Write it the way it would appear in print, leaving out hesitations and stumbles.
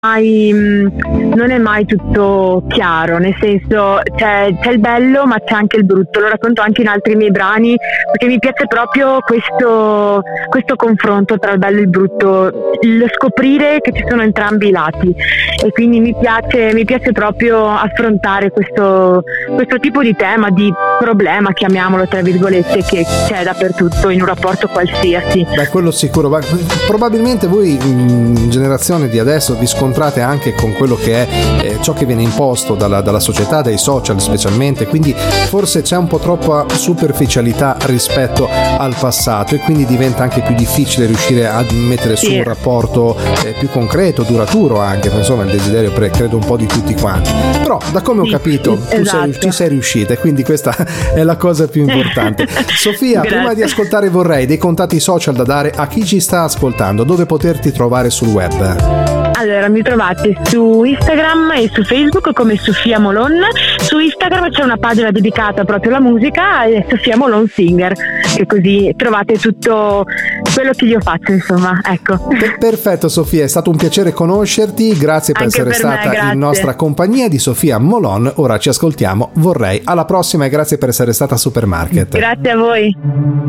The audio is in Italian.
non è mai tutto chiaro, nel senso c'è il bello ma c'è anche il brutto. Lo racconto anche in altri miei brani perché mi piace proprio questo confronto tra il bello e il brutto, lo scoprire che ci sono entrambi i lati, e quindi mi piace proprio affrontare questo tipo di tema, di problema, chiamiamolo tra virgolette, che c'è dappertutto in un rapporto qualsiasi. Beh, quello sicuro, ma probabilmente voi generazione di adesso vi scontrate anche con quello che è ciò che viene imposto dalla società, dai social specialmente, quindi forse c'è un po' troppa superficialità rispetto al passato, e quindi diventa anche più difficile riuscire a mettere su un rapporto più concreto, duraturo anche, insomma il desiderio credo un po' di tutti quanti. Però da come ho capito tu ci sei riuscita, e quindi questa è la cosa più importante. Sofia, prima di ascoltare vorrei dei contatti social da dare a chi ci sta ascoltando, dove poterti trovare sul web. Allora, mi trovate su Instagram e su Facebook come Sofia Molon. Su Instagram c'è una pagina dedicata proprio alla musica, è Sofia Molon Singer, che così trovate tutto quello che io faccio, insomma, ecco. Perfetto Sofia, è stato un piacere conoscerti, grazie per essere stata in nostra compagnia. Di Sofia Molon ora ci ascoltiamo Vorrei. Alla prossima e grazie per essere stata a Supermarket. Grazie a voi.